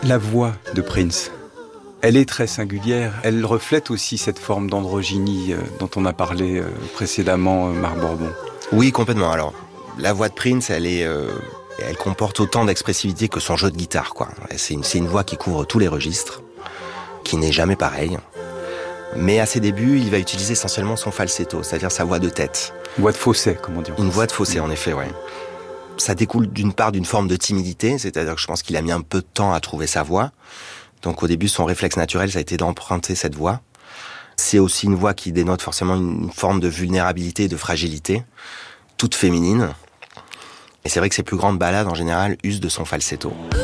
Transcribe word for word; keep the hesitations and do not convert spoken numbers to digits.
La voix de Prince, elle est très singulière. Elle reflète aussi cette forme d'androgynie euh, dont on a parlé euh, précédemment, euh, Marc Bourbon. Oui, complètement. Alors, la voix de Prince, elle est, euh, elle comporte autant d'expressivité que son jeu de guitare, quoi. C'est une, c'est une voix qui couvre tous les registres, qui n'est jamais pareille. Mais à ses débuts, il va utiliser essentiellement son falsetto, c'est-à-dire sa voix de tête. Une voix de fausset, comme on dit. Une voix de fausset, en effet, ouais. Ça découle d'une part d'une forme de timidité, c'est-à-dire que je pense qu'il a mis un peu de temps à trouver sa voix. Donc au début, son réflexe naturel, ça a été d'emprunter cette voix. C'est aussi une voix qui dénote forcément une forme de vulnérabilité et de fragilité, toute féminine. Et c'est vrai que ses plus grandes ballades, en général, usent de son falsetto.